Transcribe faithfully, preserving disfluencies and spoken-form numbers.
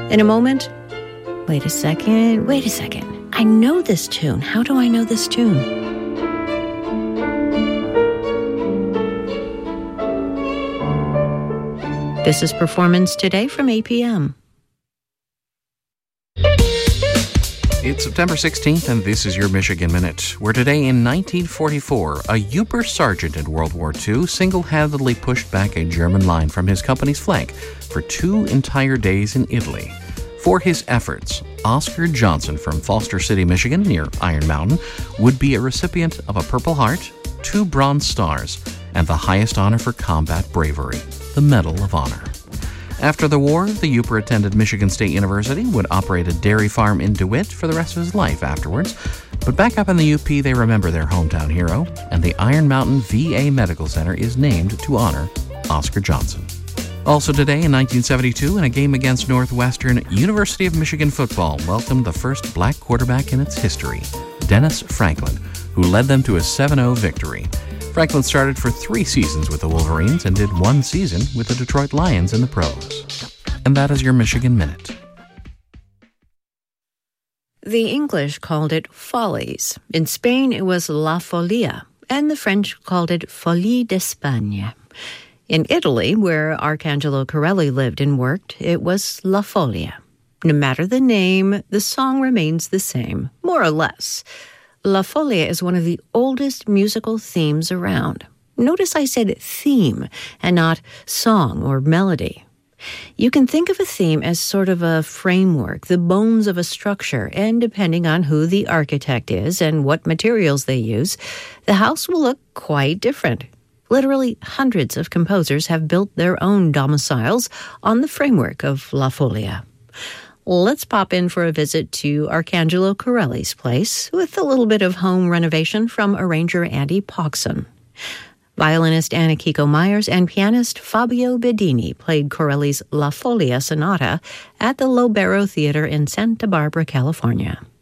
In a moment, wait a second, wait a second. I know this tune. How do I know this tune? This is Performance Today from A P M. It's September sixteenth, and this is your Michigan Minute, where today in nineteen forty-four, a Uper sergeant in World War Two single-handedly pushed back a German line from his company's flank for two entire days in Italy. For his efforts, Oscar Johnson from Foster City, Michigan, near Iron Mountain, would be a recipient of a Purple Heart, two Bronze Stars, and the highest honor for combat bravery, the Medal of Honor. After the war, the Uper attended Michigan State University, would operate a dairy farm in DeWitt for the rest of his life afterwards. But back up in the U P, they remember their hometown hero, and the Iron Mountain V A Medical Center is named to honor Oscar Johnson. Also today in nineteen seventy-two, in a game against Northwestern, University of Michigan football welcomed the first black quarterback in its history, Dennis Franklin, who led them to a seven oh victory. Franklin started for three seasons with the Wolverines and did one season with the Detroit Lions in the pros. And that is your Michigan Minute. The English called it Follies. In Spain, it was La Folia, and the French called it Folie d'Espagne. In Italy, where Arcangelo Corelli lived and worked, it was La Folia. No matter the name, the song remains the same, more or less. La Folia is one of the oldest musical themes around. Notice I said theme and not song or melody. You can think of a theme as sort of a framework, the bones of a structure, and depending on who the architect is and what materials they use, the house will look quite different. Literally hundreds of composers have built their own domiciles on the framework of La Folia. Let's pop in for a visit to Arcangelo Corelli's place with a little bit of home renovation from arranger Andy Pogson. Violinist Anna Kiko Myers and pianist Fabio Bedini played Corelli's La Folia Sonata at the Lobero Theater in Santa Barbara, California.